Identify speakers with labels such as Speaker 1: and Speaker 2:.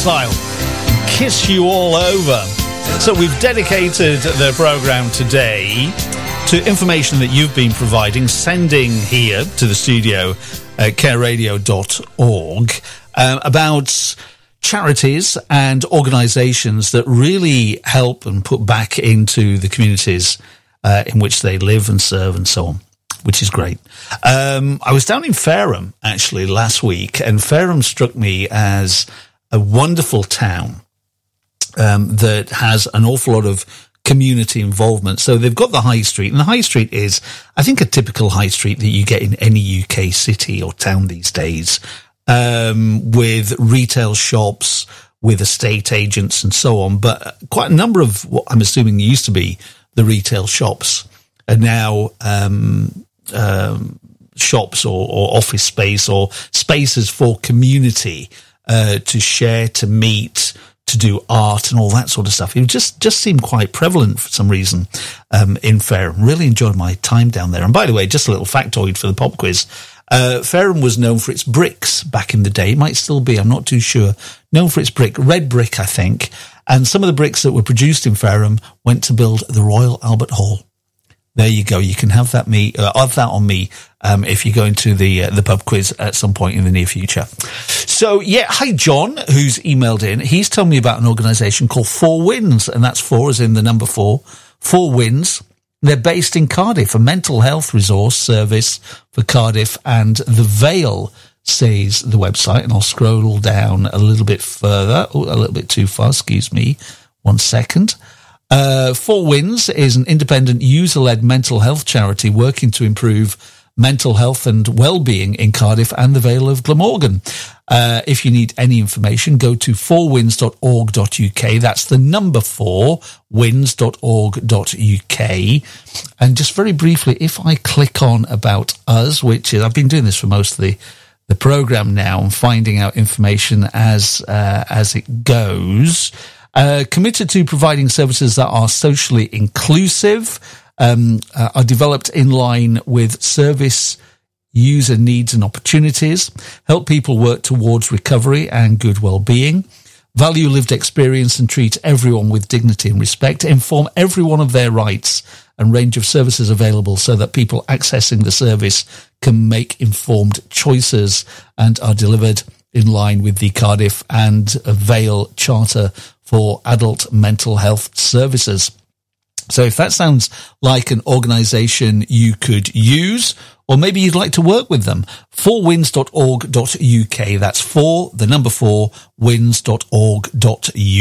Speaker 1: style. Kiss you all over. So we've dedicated the programme today to information that you've been providing, sending here to the studio at careradio.org about charities and organisations that really help and put back into the communities in which they live and serve and so on, which is great. I was down in Fareham, actually, last week, and Fareham struck me as a wonderful town that has an awful lot of community involvement. So they've got the high street, and the high street is, I think, a typical high street that you get in any UK city or town these days, with retail shops, with estate agents and so on. But quite a number of what I'm assuming used to be the retail shops are now shops or office space or spaces for community to share, to meet, to do art and all that sort of stuff. It just seemed quite prevalent for some reason in Fareham. Really enjoyed my time down there. And by the way, just a little factoid for the pop quiz. Fareham was known for its bricks back in the day. It might still be, I'm not too sure. Known for its red brick, I think. And some of the bricks that were produced in Fareham went to build the Royal Albert Hall. There you go. You can have that on me if you go into the pub quiz at some point in the near future. So, yeah, hi, John, who's emailed in. He's telling me about an organisation called 4 Winds, and that's 4 as in the number 4. 4 Winds. They're based in Cardiff, a mental health resource service for Cardiff and the Vale, says the website. And I'll scroll down a little bit further. Oh, a little bit too far, excuse me. 1 second. 4 Winds is an independent user-led mental health charity working to improve mental health and well-being in Cardiff and the Vale of Glamorgan. If you need any information, go to 4winds.org.uk. That's the number 4, winds.org.uk. And just very briefly, if I click on About Us, which is, I've been doing this for most of the programme now and finding out information as it goes. Committed to providing services that are socially inclusive, are developed in line with service user needs and opportunities, help people work towards recovery and good well-being, value lived experience and treat everyone with dignity and respect, inform everyone of their rights and range of services available so that people accessing the service can make informed choices, and are delivered in line with the Cardiff and Vale Charter for Adult Mental Health Services. So if that sounds like an organisation you could use, or maybe you'd like to work with them, 4winds.org.uk. That's 4, the number 4, winds.org.uk.